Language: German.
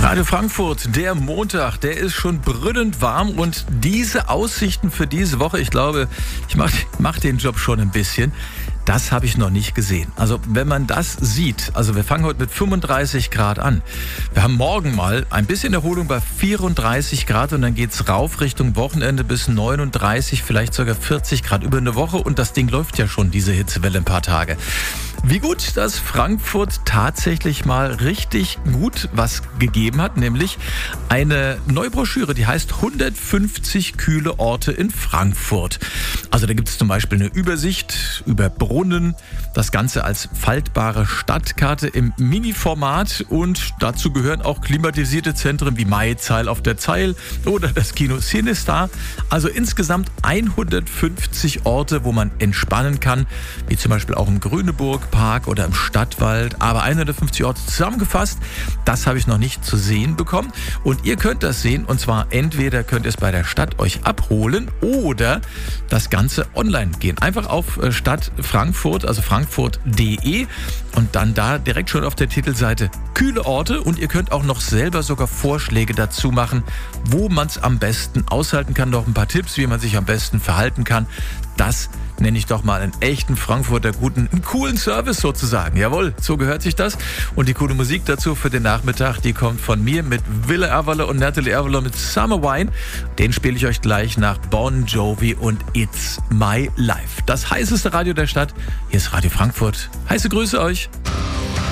Radio Frankfurt, der Montag, der ist schon brüllend warm und diese Aussichten für diese Woche, ich glaube, ich mach den Job schon ein bisschen, das habe ich noch nicht gesehen. Also wenn man das sieht, also wir fangen heute mit 35 Grad an. Wir haben morgen mal ein bisschen Erholung bei 34 Grad und dann geht's rauf Richtung Wochenende bis 39, vielleicht sogar 40 Grad über eine Woche und das Ding läuft ja schon, diese Hitzewelle, ein paar Tage. Wie gut, dass Frankfurt tatsächlich mal richtig gut was gegeben hat, nämlich eine neue Broschüre, die heißt 150 kühle Orte in Frankfurt. Also da gibt es zum Beispiel eine Übersicht über Brunnen, das Ganze als faltbare Stadtkarte im Mini-Format und dazu gehören auch klimatisierte Zentren wie Maizeil auf der Zeil oder das Kino Cinestar. Also insgesamt 150 Orte, wo man entspannen kann, wie zum Beispiel auch im Grüneburg-Park oder im Stadtwald. Aber 150 Orte zusammengefasst, das habe ich noch nicht zu sehen bekommen. Und ihr könnt das sehen und zwar entweder könnt ihr es bei der Stadt euch abholen oder das Ganze online gehen. Einfach auf Stadt Frankfurt, also frankfurt.de und dann da direkt schon auf der Titelseite kühle Orte und ihr könnt auch noch selber sogar Vorschläge dazu machen, wo man es am besten aushalten kann. Noch ein paar Tipps, wie man sich am besten verhalten kann. Das nenne ich doch mal einen echten Frankfurter einen coolen Service sozusagen. Jawohl, so gehört sich das. Und die coole Musik dazu für den Nachmittag, die kommt von mir mit Wille Erwaller und Natalie Erwaller mit Summer Wine. Den spiele ich euch gleich nach Bon Jovi und It's My Life. Das heißeste Radio der Stadt. Hier ist Radio Frankfurt. Heiße Grüße euch.